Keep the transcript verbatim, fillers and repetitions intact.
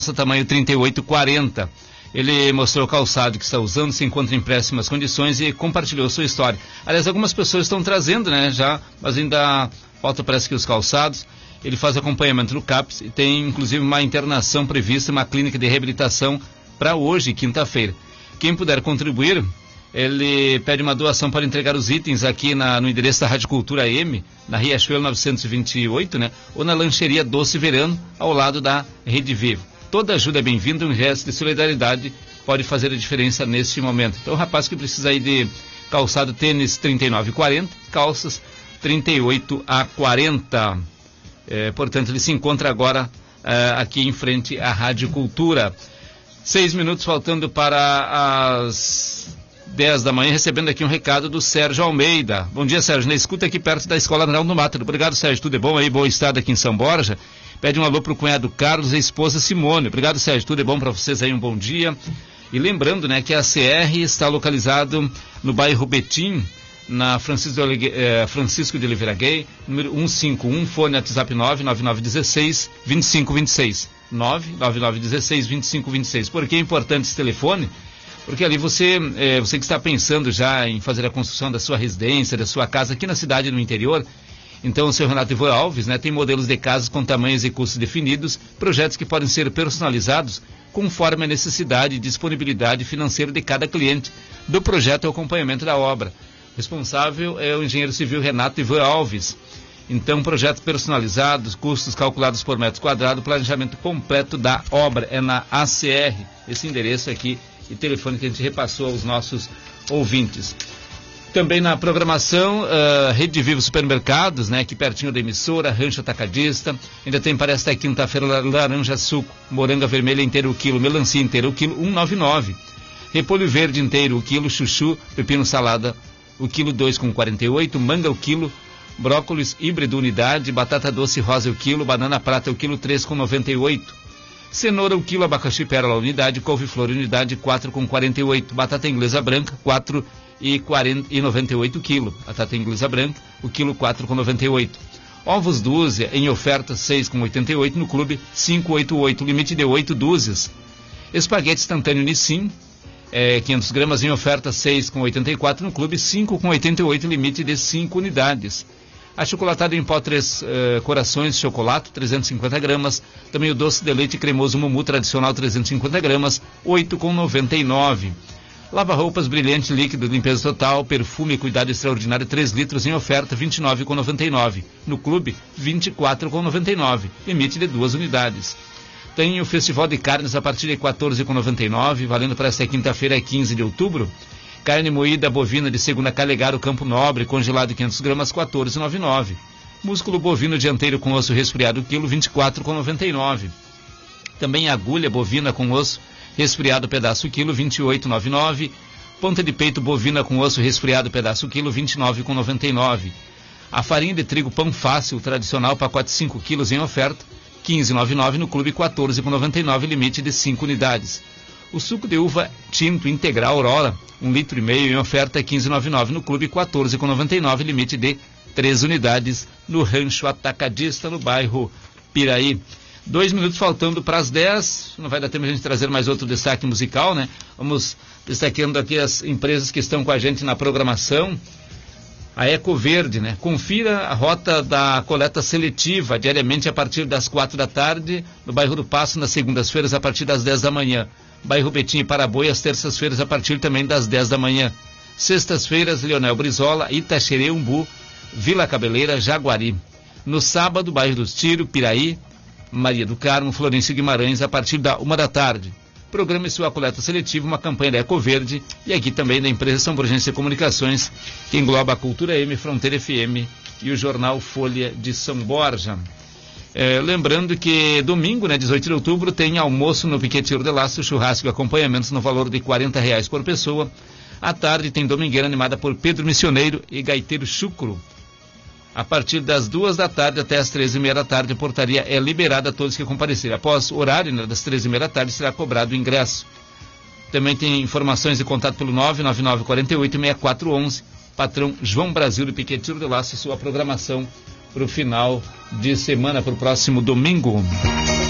tamanho trinta e oito quarenta. Ele mostrou o calçado que está usando, se encontra em péssimas condições e compartilhou sua história. Aliás, algumas pessoas estão trazendo, né, já, mas ainda falta, parece que os calçados. Ele faz acompanhamento no CAPS e tem, inclusive, uma internação prevista, uma clínica de reabilitação para hoje, quinta-feira. Quem puder contribuir, ele pede uma doação para entregar os itens aqui na, no endereço da Rádio Cultura M, na Riachuelo novecentos e vinte e oito, né, ou na lancheria Doce Verano, ao lado da Rede Vivo. Toda ajuda é bem-vinda, um gesto de solidariedade pode fazer a diferença neste momento. Então, o rapaz que precisa aí de calçado tênis trinta e nove quarenta, calças trinta e oito a quarenta. É, portanto, ele se encontra agora é, aqui em frente à Rádio Cultura. Seis minutos faltando para as dez da manhã, recebendo aqui um recado do Sérgio Almeida. Bom dia, Sérgio. Na escuta aqui perto da Escola Arnaldo no Mato. Obrigado, Sérgio. Tudo é bom aí? Boa estada aqui em São Borja. Pede um alô para o cunhado Carlos e a esposa Simone. Obrigado, Sérgio. Tudo é bom para vocês aí? Um bom dia. E lembrando, né, que a C R está localizado no bairro Betim, na Francisco de, Oligue... eh, Francisco de Oliveira Gay, número cento e cinquenta e um, fone WhatsApp nove nove nove um seis, dois cinco dois seis. nove nove nove um seis, dois cinco dois seis. Por que é importante esse telefone? Porque ali você, eh, você que está pensando já em fazer a construção da sua residência, da sua casa aqui na cidade, no interior. Então, o seu Renato Ivo Alves, né, tem modelos de casas com tamanhos e custos definidos, projetos que podem ser personalizados conforme a necessidade e disponibilidade financeira de cada cliente do projeto e acompanhamento da obra. O responsável é o engenheiro civil Renato Ivo Alves. Então, projetos personalizados, custos calculados por metro quadrado, planejamento completo da obra. É na A C R, esse endereço aqui e telefone que a gente repassou aos nossos ouvintes. Também na programação, uh, Rede Vivo Supermercados, né, aqui pertinho da emissora, Rancho Atacadista. Ainda tem para esta quinta-feira laranja suco, moranga vermelha inteiro o quilo, melancia inteiro o quilo, um real e noventa e nove centavos. Repolho verde inteiro o quilo, chuchu, pepino salada o quilo, dois reais e quarenta e oito centavos. Manga o quilo, brócolis híbrido unidade, batata doce rosa o quilo, banana prata o quilo, três reais e noventa e oito centavos. Cenoura o quilo, abacaxi pérola unidade, couve-flor unidade, quatro reais e quarenta e oito centavos. Batata inglesa branca, quatro reais e noventa e oito centavos quilo. Batata inglesa branca, o quilo, quatro reais e noventa e oito centavos. Ovos dúzia em oferta, seis reais e oitenta e oito centavos, no clube cinco reais e oitenta e oito centavos, limite de oito dúzias. Espaguete instantâneo Nissin, é, quinhentas gramas em oferta, seis reais e oitenta e quatro centavos, no clube cinco reais e oitenta e oito centavos, limite de cinco unidades. Achocolatado em pó três uh, corações de chocolate, trezentas e cinquenta gramas. Também o doce de leite cremoso Mumu tradicional, trezentas e cinquenta gramas, oito reais e noventa e nove centavos. Lava-roupas brilhante líquido, limpeza total, perfume e cuidado extraordinário, três litros em oferta, vinte e nove reais e noventa e nove centavos. No clube, vinte e quatro reais e noventa e nove centavos, limite de duas unidades. Tem o Festival de Carnes a partir de quatorze reais e noventa e nove centavos, valendo para esta quinta-feira, quinze de outubro. Carne moída bovina de segunda Calegaro Campo Nobre, congelado quinhentas gramas, quatorze reais e noventa e nove centavos. Músculo bovino dianteiro com osso resfriado, quilo, vinte e quatro reais e noventa e nove centavos. Também agulha bovina com osso resfriado, pedaço quilo, vinte e oito reais e noventa e nove centavos. Ponta de peito bovina com osso resfriado, pedaço quilo, vinte e nove reais e noventa e nove centavos. A farinha de trigo pão fácil, tradicional, pacote cinco quilos em oferta, quinze reais e noventa e nove centavos, no clube quatorze reais e noventa e nove centavos, limite de cinco unidades. O suco de uva tinto integral Aurora, um litro e meio em oferta, quinze reais e noventa e nove centavos, no clube quatorze reais e noventa e nove centavos, limite de três unidades, no Rancho Atacadista, no bairro Piraí. Dois minutos faltando para as dez, não vai dar tempo a gente trazer mais outro destaque musical, né? Vamos destacando aqui as empresas que estão com a gente na programação. A Eco Verde, né? Confira a rota da coleta seletiva diariamente a partir das quatro da tarde, no bairro do Passo, nas segundas-feiras a partir das dez da manhã. Bairro Betim e Paraboi, às terças-feiras a partir também das dez da manhã. Sextas-feiras, Leonel Brizola, Itaxerê, Umbu, Vila Cabeleira, Jaguari. No sábado, bairro dos Tiro, Piraí, Maria do Carmo, Florencio Guimarães, a partir da uma da tarde. Programa sua coleta seletiva, uma campanha da Eco Verde e aqui também da empresa São Borgense de Comunicações, que engloba a Cultura M, Fronteira F M e o jornal Folha de São Borja. É, lembrando que domingo, né, dezoito de outubro, tem almoço no Piqueteiro de Laço, churrasco e acompanhamentos no valor de quarenta reais por pessoa. À tarde tem domingueira animada por Pedro Missioneiro e Gaiteiro Chucro. A partir das duas da tarde até as treze e meia da tarde, a portaria é liberada a todos que comparecerem. Após o horário, né, das treze e meia da tarde, será cobrado o ingresso. Também tem informações e contato pelo nove nove nove, quatro oito, seis quatro um um. Patrão João Brasil do Piqueteiro de Laço, sua programação para o final de semana, para o próximo domingo.